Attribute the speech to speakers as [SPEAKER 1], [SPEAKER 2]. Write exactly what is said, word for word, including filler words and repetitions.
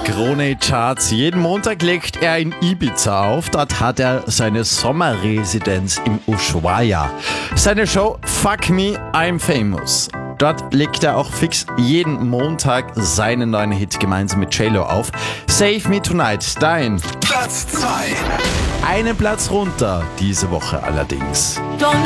[SPEAKER 1] Krone-Charts. Jeden Montag legt er in Ibiza auf. Dort hat er seine Sommerresidenz im Ushuaia. Seine Show Fuck Me, I'm Famous. Dort legt er auch fix jeden Montag seinen neuen Hit gemeinsam mit J-Lo auf. Save Me Tonight, dein
[SPEAKER 2] Platz zwei.
[SPEAKER 1] Einen Platz runter diese Woche allerdings.
[SPEAKER 3] Don't